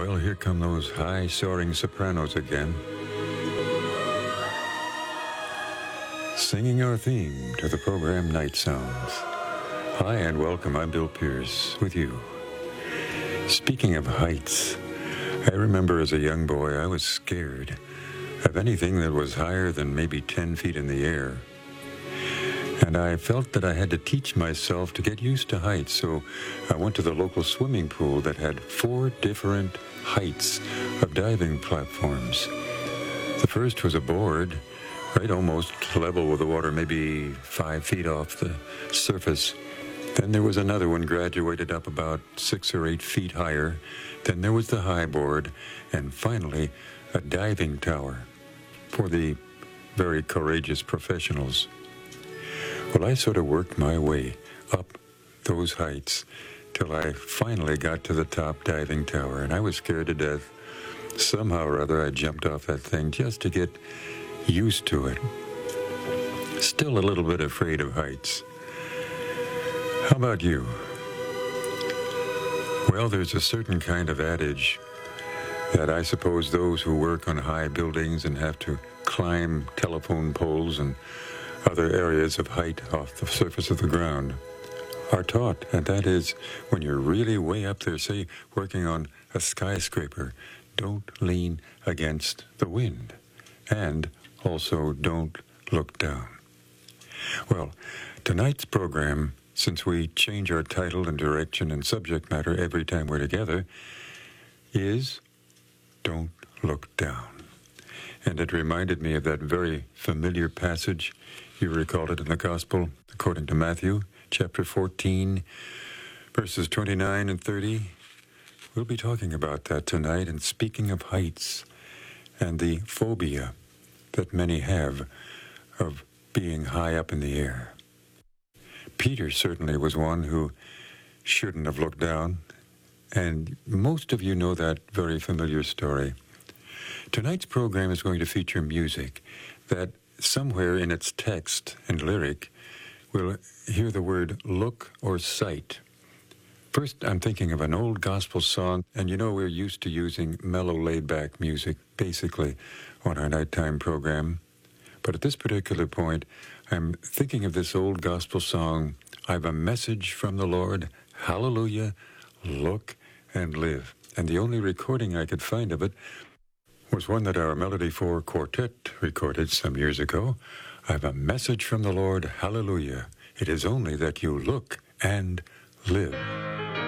Well, here come those high soaring sopranos again, singing our theme to the program Night Sounds. Hi and welcome, I'm Bill Pierce with you. Speaking of heights, I remember as a young boy I was scared of anything that was higher than maybe 10 feet in the air. And I felt that I had to teach myself to get used to heights, so I went to the local swimming pool that had 4 different heights of diving platforms. The first was a board, right almost level with the water, maybe 5 feet off the surface. Then there was another one graduated up about 6 or 8 feet higher. Then there was the high board, and finally a diving tower for the very courageous professionals. Well, I sort of worked my way up those heights till I finally got to the top diving tower, and I was scared to death. Somehow or other, I jumped off that thing just to get used to it. Still a little bit afraid of heights. How about you? Well, there's a certain kind of adage that I suppose those who work on high buildings and have to climb telephone poles and other areas of height off the surface of the ground are taught, and that is when you're really way up there, say working on a skyscraper, don't lean against the wind, and also don't look down. Well, tonight's program, since we change our title and direction and subject matter every time we're together, is Don't Look Down. And it reminded me of that very familiar passage. You recall it in the Gospel, according to Matthew, chapter 14, verses 29 and 30. We'll be talking about that tonight, and speaking of heights and the phobia that many have of being high up in the air. Peter certainly was one who shouldn't have looked down, and most of you know that very familiar story. Tonight's program is going to feature music that somewhere in its text and lyric we'll hear the word look or sight. First, I'm thinking of an old gospel song, and you know we're used to using mellow, laid-back music, basically, on our nighttime program. But at this particular point, I'm thinking of this old gospel song, I've a message from the Lord, hallelujah, look and live. And the only recording I could find of it was one that our Melody 4 Quartet recorded some years ago. I've a message from the Lord, hallelujah. It is only that you look and live.